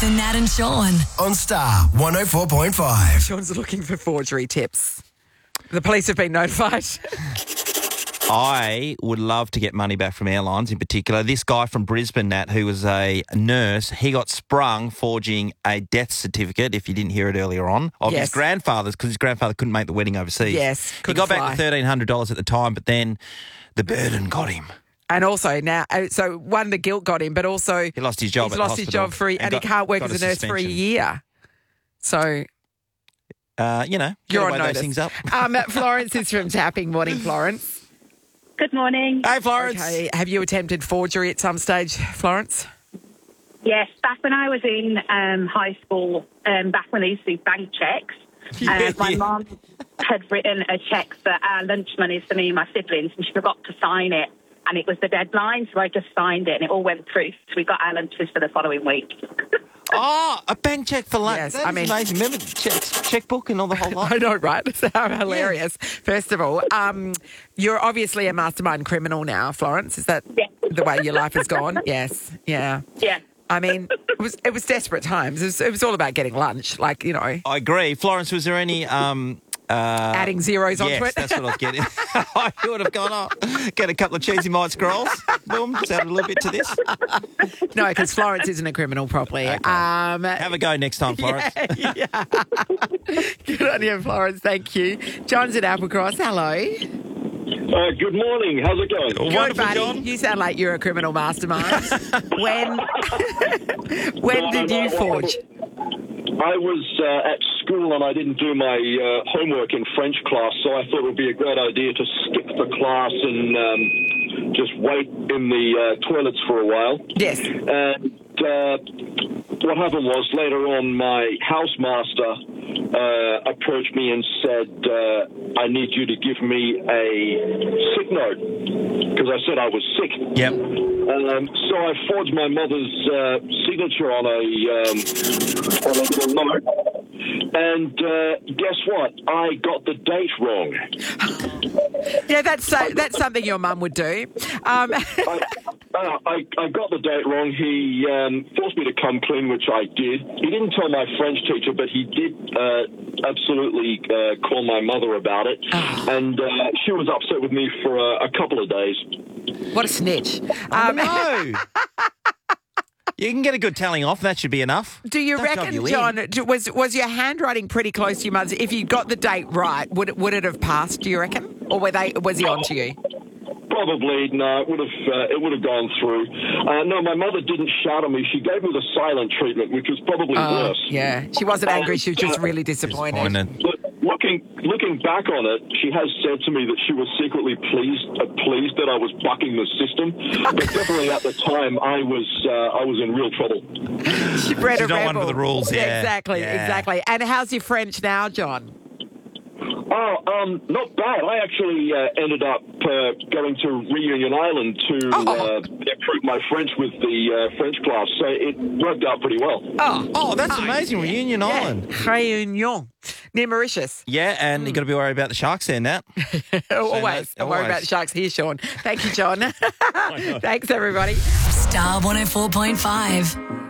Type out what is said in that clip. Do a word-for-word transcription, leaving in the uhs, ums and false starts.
Nathan, Nat and Sean. On Star one oh four point five. Sean's looking for forgery tips. The police have been notified. I would love to get money back from airlines in particular. This guy from Brisbane, Nat, who was a nurse, he got sprung forging a death certificate, if you didn't hear it earlier on, of Yes. his grandfather's because his grandfather couldn't make the wedding overseas. Yes, He couldn't got fly. back the thirteen hundred dollars at the time, but then the burden got him. And also now, uh, so one, the guilt got him, but also He lost his job he's at the lost his hospital job for, and, and he got- can't work got as a a nurse for a suspension. year. So Uh, you know, you're gotta on weigh notice. those things up. Um, Florence is from Tapping. Morning, Florence. Good morning. Hey, Florence. Okay, have you attempted forgery at some stage, Florence? Yes, back when I was in um, high school, um, back when I used to do bank checks, Yeah, uh, my yeah. mum had written a cheque for our lunch monies for me and my siblings, and she forgot to sign it. And it was the deadline, so I just signed it, and it all went through. So we got our lunches for the following week. Oh, a bank check for lunch. Yes, That I is mean- amazing. Remember the check, checkbook and all the whole lot? I know, right? It's how hilarious. First of all, um, you're obviously a mastermind criminal now, Florence. Is that Yeah. the way your life has gone? Yes. Yeah. Yeah. I mean, it was it was desperate times. It was, it was all about getting lunch, like, you know, I agree. Florence, was there any... Um, uh, adding zeros onto yes, it. that's what I was getting. I would have gone up, get a couple of cheesy might scrolls. Boom, just add a little bit to this. No, because Florence isn't a criminal properly. Okay. Um, Have a go next time, Florence. yeah. Good on you, Florence. Thank you. John's at Applecross. Hello. Uh, good morning. How's it going? Good, Wonderful, buddy. John. You sound like you're a criminal mastermind. when when No, did no, you well, forge? I was uh, at school and I didn't do my uh, homework in French class, so I thought it would be a great idea to skip the class and um, just wait in the uh, toilets for a while. Yes. And uh, what happened was later on my housemaster uh, approached me and said, uh, I need you to give me a sick note, because I said I was sick. Yep. Um, so I forged my mother's uh, signature on a, um, on a little note. And uh, guess what? I got the date wrong. Yeah, that's so, that's something your mum would do. Um, I, uh, I, I got the date wrong. He um, forced me to come clean, which I did. He didn't tell my French teacher, but he did uh, absolutely uh, call my mother about it. And uh, she was upset with me for a, a couple of days. what a snitch. Um, No. You can get a good telling off. That should be enough. Do you Don't job reckon, you in. John, do- was was your handwriting pretty close to your mother's? If you got the date right, would it, would it have passed, do you reckon? Or were they was he on to you? Probably no. It would have uh, it would have gone through. Uh, no, my mother didn't shout at me. She gave me the silent treatment, which was probably Oh, worse. yeah. She wasn't angry. She was just really disappointed. Disappointed. Look, looking looking back on it, she has said to me that she was secretly pleased uh, pleased that I was bucking the system. But definitely at the time, I was uh, I was in real trouble. She bred She's a not one rebel. for the rules, yeah. Exactly, Yeah. exactly. And how's your French now, John? Oh, um, not bad. I actually uh, ended up uh, going to Reunion Island to Oh. uh, improve my French with the uh, French class, so it worked out pretty well. Oh, Oh, that's amazing. Reunion Island. yeah. Réunion. Near Mauritius. Yeah, and you've got to be worried about the sharks there, Nat. Always. Don't worry always. about the sharks here, Sean. Thank you, John. Thanks, everybody. Star one oh four point five.